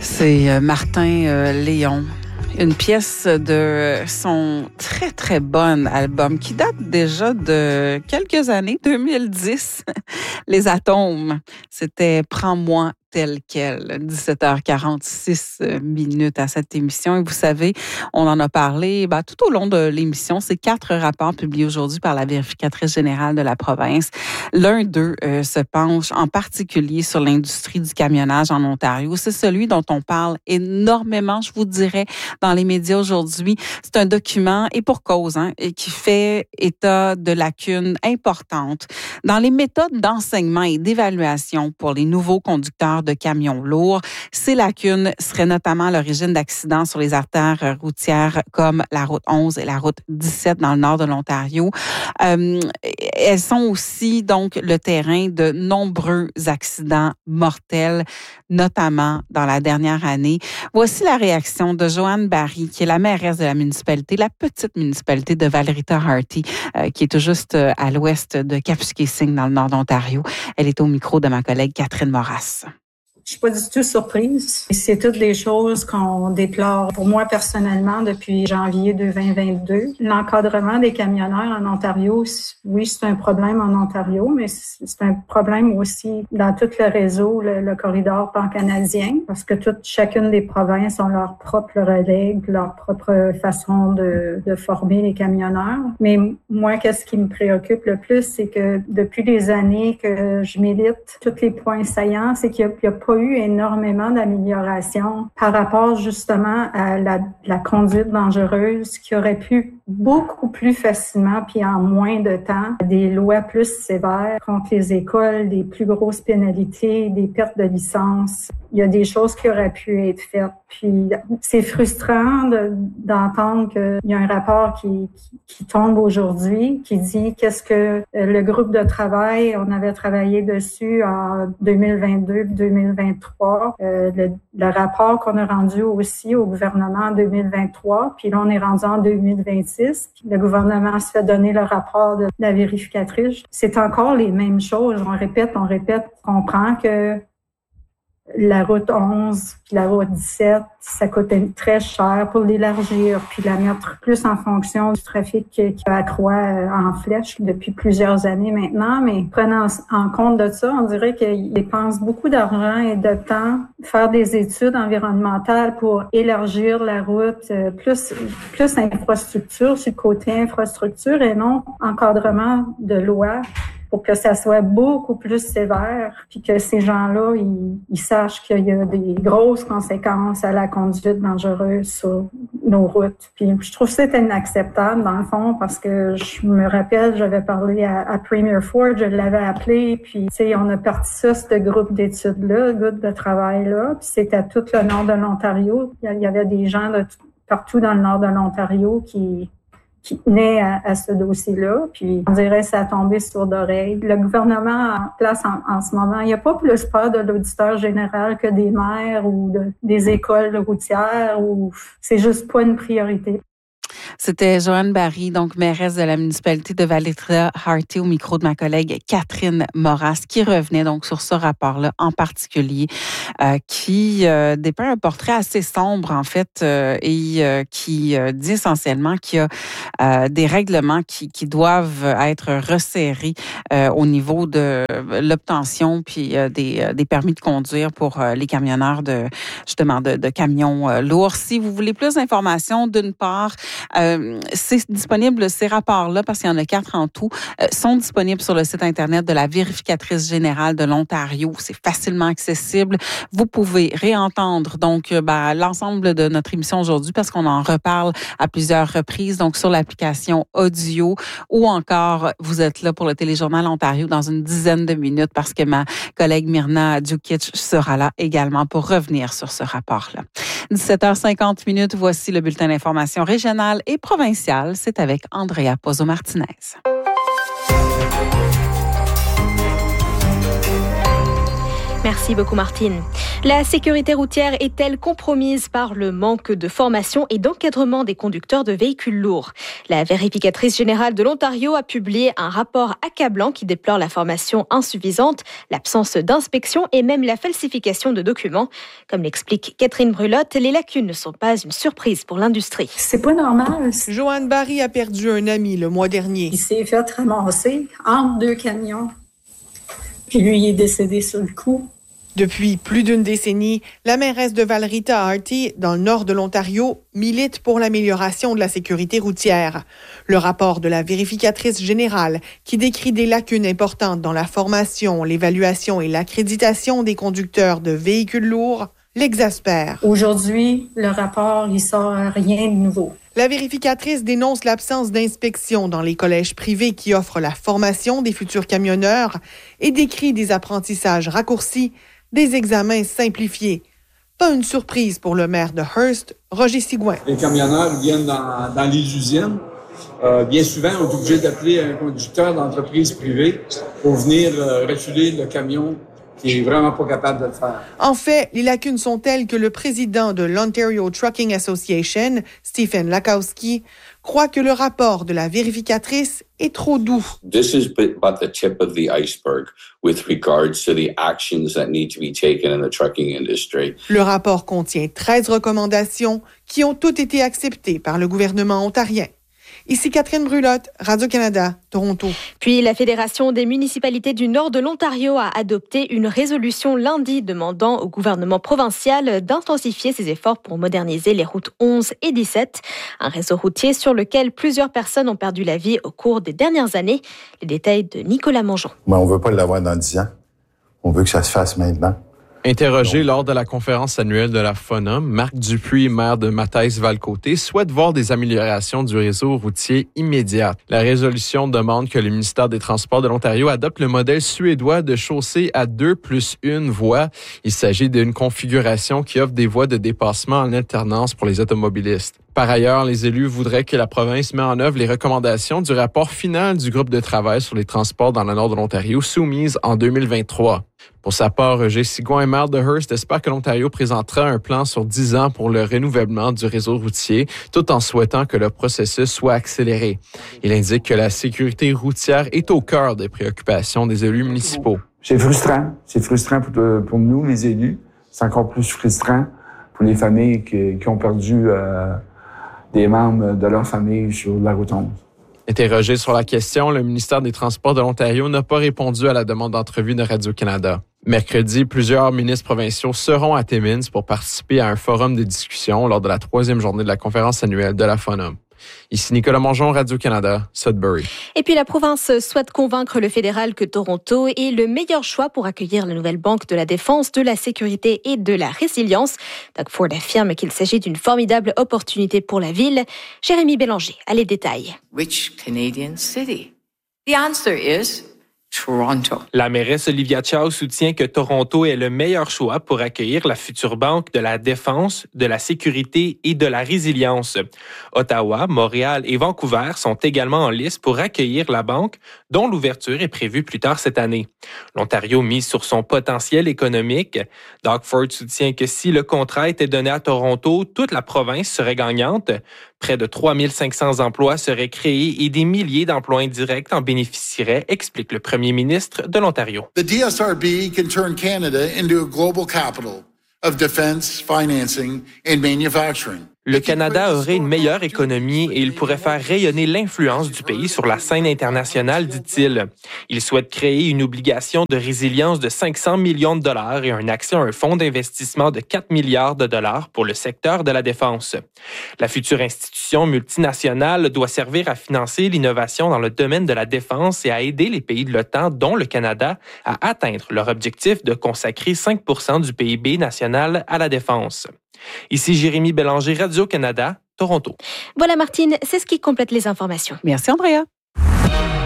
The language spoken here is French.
C'est Martin Léon. Une pièce de son très, très bon album qui date déjà de quelques années, 2010. Les Atomes, c'était « Prends-moi tel quel », 17h46 à cette émission. Et vous savez, on en a parlé tout au long de l'émission. C'est 4 rapports publiés aujourd'hui par la vérificatrice générale de la province. L'un d'eux se penche en particulier sur l'industrie du camionnage en Ontario. C'est celui dont on parle énormément, je vous dirais, dans les médias aujourd'hui. C'est un document, et pour cause, qui fait état de lacunes importantes dans les méthodes d'enseignement et d'évaluation pour les nouveaux conducteurs de camions lourds. Ces lacunes seraient notamment à l'origine d'accidents sur les artères routières comme la route 11 et la route 17 dans le nord de l'Ontario. Elles sont aussi donc le terrain de nombreux accidents mortels, notamment dans la dernière année. Voici la réaction de Joanne Barry, qui est la mairesse de la municipalité, la petite municipalité de Valerita-Harty, qui est tout juste à l'ouest de Kapuskasing dans le nord d'Ontario. Elle est au micro de ma collègue Catherine Moras. Je suis pas du tout surprise. C'est toutes des choses qu'on déplore. Pour moi, personnellement, depuis janvier 2022, l'encadrement des camionneurs en Ontario, oui, c'est un problème en Ontario, mais c'est un problème aussi dans tout le réseau, le corridor pan-canadien, parce que chacune des provinces ont leur propre règle, leur propre façon de former les camionneurs. Mais moi, qu'est-ce qui me préoccupe le plus, c'est que depuis des années que je milite, tous les points saillants, c'est qu'il y a pas eu énormément d'amélioration par rapport justement à la conduite dangereuse qui aurait pu beaucoup plus facilement puis en moins de temps, des lois plus sévères contre les écoles, des plus grosses pénalités, des pertes de licence. Il y a des choses qui auraient pu être faites. Puis c'est frustrant d'entendre qu'il y a un rapport qui tombe aujourd'hui, qui dit qu'est-ce que le groupe de travail, on avait travaillé dessus en 2022-2023. Le rapport qu'on a rendu aussi au gouvernement en 2023, puis là on est rendu en 2026. Le gouvernement se fait donner le rapport de la vérificatrice. C'est encore les mêmes choses. On répète. On comprend que la route 11 puis la route 17, ça coûte très cher pour l'élargir puis la mettre plus en fonction du trafic qui accroît en flèche depuis plusieurs années maintenant. Mais prenant en compte de ça, on dirait qu'ils dépensent beaucoup d'argent et de temps faire des études environnementales pour élargir la route, plus infrastructure sur le côté infrastructure et non encadrement de loi, pour que ça soit beaucoup plus sévère, puis que ces gens-là, ils sachent qu'il y a des grosses conséquences à la conduite dangereuse sur nos routes. Puis je trouve que c'est inacceptable, dans le fond, parce que je me rappelle, j'avais parlé à Premier Ford, je l'avais appelé, puis tu sais, on a parti ça, ce groupe d'études-là, groupe de travail-là, puis c'était tout le nord de l'Ontario. Il y avait des gens de partout dans le nord de l'Ontario qui tenaient à ce dossier-là, puis on dirait que ça a tombé sur d'oreilles. Le gouvernement en place en ce moment, il n'y a pas plus peur de l'auditeur général que des maires ou des écoles routières, ou c'est juste pas une priorité. C'était Joanne Barry, donc mairesse de la municipalité de Valerita-Harty, au micro de ma collègue Catherine Moras, qui revenait donc sur ce rapport-là en particulier, qui dépeint un portrait assez sombre en fait, et qui dit essentiellement qu'il y a des règlements qui doivent être resserrés au niveau de l'obtention puis des permis de conduire pour les camionneurs de camions lourds. Si vous voulez plus d'informations, d'une part, c'est disponible, ces rapports-là, parce qu'il y en a 4 en tout, sont disponibles sur le site Internet de la vérificatrice générale de l'Ontario. C'est facilement accessible. Vous pouvez réentendre donc l'ensemble de notre émission aujourd'hui, parce qu'on en reparle à plusieurs reprises, donc sur l'application audio, ou encore vous êtes là pour le téléjournal Ontario dans une dizaine de minutes, parce que ma collègue Myrna Djukic sera là également pour revenir sur ce rapport-là. 17h50, voici le bulletin d'information régionale et provinciale. C'est avec Andrea Pozzo-Martinez. Merci beaucoup, Martine. La sécurité routière est-elle compromise par le manque de formation et d'encadrement des conducteurs de véhicules lourds? La vérificatrice générale de l'Ontario a publié un rapport accablant qui déplore la formation insuffisante, l'absence d'inspection et même la falsification de documents. Comme l'explique Catherine Brulotte, les lacunes ne sont pas une surprise pour l'industrie. C'est pas normal. Joanne Barry a perdu un ami le mois dernier. Il s'est fait ramasser entre deux camions. Puis lui, il est décédé sur le coup. Depuis plus d'une décennie, la mairesse de Valrita-Harty, dans le nord de l'Ontario, milite pour l'amélioration de la sécurité routière. Le rapport de la vérificatrice générale, qui décrit des lacunes importantes dans la formation, l'évaluation et l'accréditation des conducteurs de véhicules lourds, l'exaspère. Aujourd'hui, le rapport, il sort rien de nouveau. La vérificatrice dénonce l'absence d'inspection dans les collèges privés qui offrent la formation des futurs camionneurs et décrit des apprentissages raccourcis, des examens simplifiés. Pas une surprise pour le maire de Hearst, Roger Sigouin. Les camionneurs viennent dans les usines. Bien souvent, on est obligé d'appeler un conducteur d'entreprise privée pour venir reculer le camion qui est vraiment pas capable de le faire. En fait, les lacunes sont telles que le président de l'Ontario Trucking Association, Stephen Lakowski, croit que le rapport de la vérificatrice est trop doux. This is but the tip of the iceberg with regards to the actions that need to be taken in the trucking industry. Le rapport contient 13 recommandations qui ont toutes été acceptées par le gouvernement ontarien. Ici Catherine Brulotte, Radio-Canada, Toronto. Puis la Fédération des municipalités du nord de l'Ontario a adopté une résolution lundi demandant au gouvernement provincial d'intensifier ses efforts pour moderniser les routes 11 et 17, un réseau routier sur lequel plusieurs personnes ont perdu la vie au cours des dernières années. Les détails de Nicolas Mongeon. On ne veut pas l'avoir dans 10 ans. On veut que ça se fasse maintenant. Interrogé lors de la conférence annuelle de la FONOM, Marc Dupuis, maire de Matthijs-Valcoté, souhaite voir des améliorations du réseau routier immédiates. La résolution demande que le ministère des Transports de l'Ontario adopte le modèle suédois de chaussée à 2+1 voies. Il s'agit d'une configuration qui offre des voies de dépassement en alternance pour les automobilistes. Par ailleurs, les élus voudraient que la province mette en œuvre les recommandations du rapport final du groupe de travail sur les transports dans le nord de l'Ontario, soumise en 2023. Pour sa part, Roger Sigouin, maire de Hearst, espère que l'Ontario présentera un plan sur 10 ans pour le renouvellement du réseau routier, tout en souhaitant que le processus soit accéléré. Il indique que la sécurité routière est au cœur des préoccupations des élus municipaux. C'est frustrant. C'est frustrant pour nous, les élus. C'est encore plus frustrant pour les familles qui ont perdu des membres de leur famille sur la route 11. Interrogé sur la question, le ministère des Transports de l'Ontario n'a pas répondu à la demande d'entrevue de Radio-Canada. Mercredi, plusieurs ministres provinciaux seront à Timmins pour participer à un forum de discussion lors de la 3e journée de la conférence annuelle de la FONOM. Ici Nicolas Mongeon, Radio-Canada, Sudbury. Et puis la province souhaite convaincre le fédéral que Toronto est le meilleur choix pour accueillir la nouvelle banque de la défense, de la sécurité et de la résilience. Doug Ford affirme qu'il s'agit d'une formidable opportunité pour la ville. Jérémy Bélanger a les détails. Which Canadian city? The answer is Toronto. La mairesse Olivia Chow soutient que Toronto est le meilleur choix pour accueillir la future banque de la défense, de la sécurité et de la résilience. Ottawa, Montréal et Vancouver sont également en liste pour accueillir la banque, dont l'ouverture est prévue plus tard cette année. L'Ontario mise sur son potentiel économique. Doug Ford soutient que si le contrat était donné à Toronto, toute la province serait gagnante. Près de 3500 emplois seraient créés et des milliers d'emplois indirects en bénéficieraient, explique le premier ministre de l'Ontario. The DSRB can turn Canada into a global capital of defense, financing and manufacturing. Le Canada aurait une meilleure économie et il pourrait faire rayonner l'influence du pays sur la scène internationale, dit-il. Il souhaite créer une obligation de résilience de 500 millions de dollars et un accès à un fonds d'investissement de 4 milliards de dollars pour le secteur de la défense. La future institution multinationale doit servir à financer l'innovation dans le domaine de la défense et à aider les pays de l'OTAN, dont le Canada, à atteindre leur objectif de consacrer 5% du PIB national à la défense. Ici Jérémy Bélanger, Radio-Canada, Toronto. Voilà Martine, c'est ce qui complète les informations. Merci Andrea.